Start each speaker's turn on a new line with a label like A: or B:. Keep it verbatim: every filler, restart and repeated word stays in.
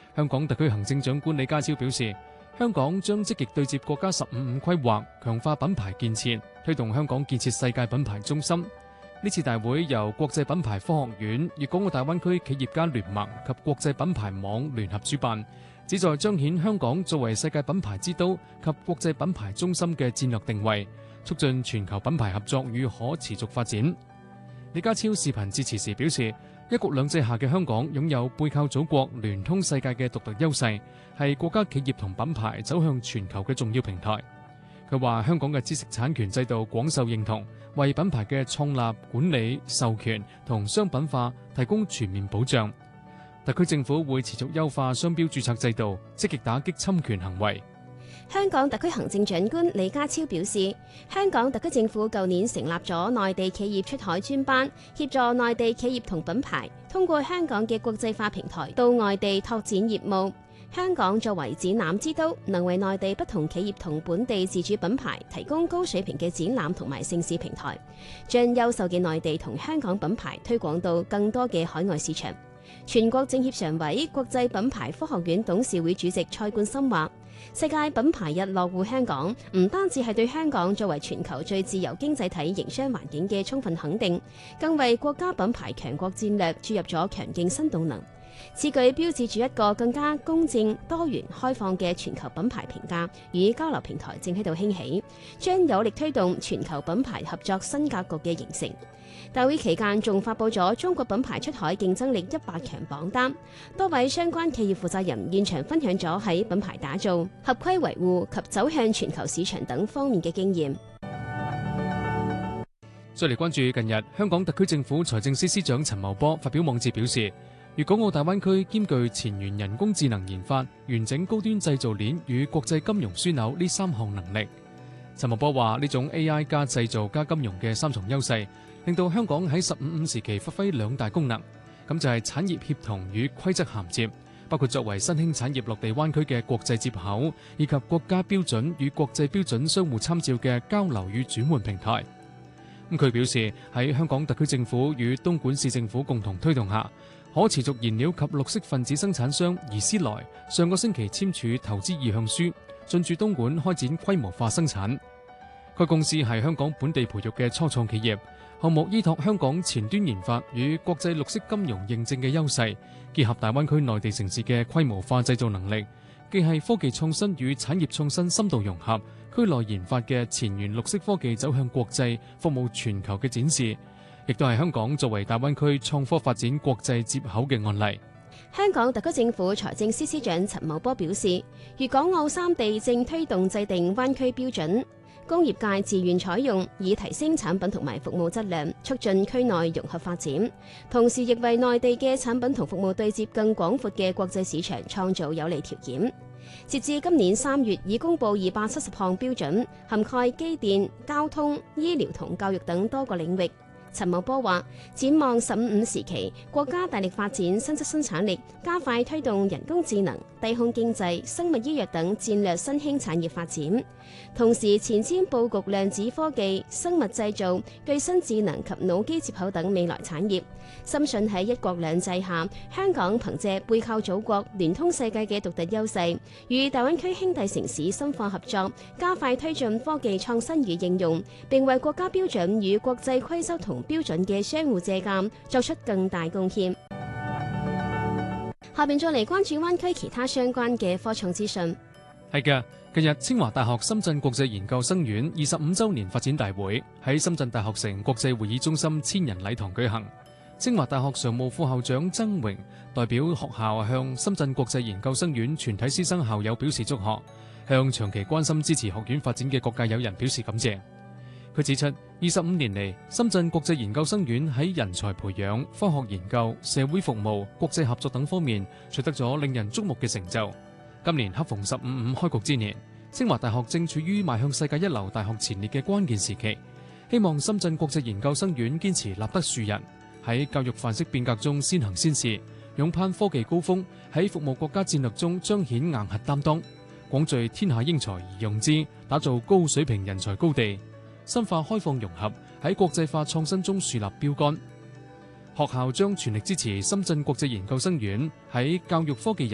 A: 香港特區行政長官李家超表示，香港將積極對接國家十五五規劃，強化品牌建設，推動香港建設世界品牌中心。呢次大會由國際品牌科學院、粵港澳大灣區企業家聯盟及國際品牌網聯合主辦，旨在彰顯香港作為世界品牌之都及國際品牌中心嘅戰略定位，促進全球品牌合作與可持續發展。李家超視頻致辭時表示，一國兩制下嘅香港擁有背靠祖國、聯通世界嘅獨特優勢，係國家企業同品牌走向全球嘅重要平台。佢話香港嘅知識產權制度廣受認同，為品牌嘅創立、管理、授權同商品化提供全面保障。特區政府會持續優化商標註冊制度，積極打擊侵權行為。
B: 香港特區行政長官李家超表示，香港特區政府舊年成立咗內地企業出海專班，協助內地企業同品牌通過香港嘅國際化平台到外地拓展業務。香港作為展覽之都，能為內地不同企業同本地自主品牌提供高水平嘅展覽同埋盛事平台，將優秀嘅內地同香港品牌推廣到更多嘅海外市場。全國政協常委、國際品牌科學院董事會主席蔡冠深話，世界品牌日落戶香港，唔單止係對香港作為全球最自由經濟體營商環境嘅充分肯定，更為國家品牌強國戰略注入咗強勁新動能。此舉標誌住一個更加公正、多元、開放嘅全球品牌評價與交流平台正喺度興起，將有力推動全球品牌合作新格局嘅形成。大會期間仲發佈咗中國品牌出海競爭力一百強榜單，多位相關企業負責人現場分享咗喺品牌打造、合規維護及走向全球市場等方面嘅經驗。
A: 再嚟關注近日，香港特區政府財政司司長陳茂波發表網誌表示，粵港澳大灣區兼具前沿人工智能研發、完整高端製造鏈與國際金融樞紐呢三項能力。陳茂波話：呢種 A I 加製造加金融嘅三重優勢，令到香港喺十五五時期發揮兩大功能，咁就係產業協同與規則銜接，包括作為新興產業落地灣區嘅國際接口，以及國家標準與國際標準相互參照嘅交流與轉換平台。咁佢表示喺香港特區政府與東莞市政府共同推動下，可持續燃料及綠色分子生產商怡斯萊上個星期簽署投資意向書，進駐東莞開展規模化生產。該公司係香港本地培育嘅初創企業，項目依託香港前端研發與國際綠色金融認證嘅優勢，結合大灣區內地城市嘅規模化製造能力，既係科技創新與產業創新深度融合，區內研發嘅前沿綠色科技走向國際，服務全球嘅展示，亦都係香港作為大灣區創科發展國際接口嘅案例。
B: 香港特區政府財政司司長陳茂波表示，粵港澳三地正推動制定灣區標準，工業界自願採用，以提升產品同埋服務質量，促進區內融合發展，同時亦為內地嘅產品同服務對接更廣闊嘅國際市場創造有利條件。截至今年三月，已公布二百七十項標準，涵蓋機電、交通、醫療同教育等多個領域。陳茂波話：展望十五五時期，國家大力發展新質生產力，加快推動人工智能、低空經濟、生物醫藥等戰略新興產業發展，同時前瞻佈局量子科技、生物製造、具新智能及腦機接口等未來產業。深信喺一國兩制下，香港憑借背靠祖國、聯通世界嘅獨特優勢，與大灣區兄弟城市深化合作，加快推進科技創新與應用，並為國家標準與國際規則同標準嘅相互借鑑作出更大貢獻。下邊再嚟關注灣區其他相關嘅科創資訊。
A: 係嘅，近日清華大學深圳國際研究生院二十五週年發展大會喺深圳大學城國際會議中心千人禮堂舉行。清華大學常務副校長曾榮代表學校向深圳國際研究生院全體師生校友表示祝賀，向長期關心支持學院發展嘅各界友人表示感謝。佢指出，二十五年嚟，深圳國際研究生院喺人才培養、科學研究、社會服務、國際合作等方面取得咗令人矚目嘅成就。今年恰逢十五五開局之年，清華大學正處於邁向世界一流大學前列嘅關鍵時期，希望深圳國際研究生院堅持立德樹人，喺教育範式變革中先行先試，勇攀科技高峰，喺服務國家戰略中彰顯硬核擔當，廣聚天下英才而用之，打造高水平人才高地，深化開放融合，喺國際化創新中樹立標杆。學校將全力支持深圳國際研究生院喺教育科技人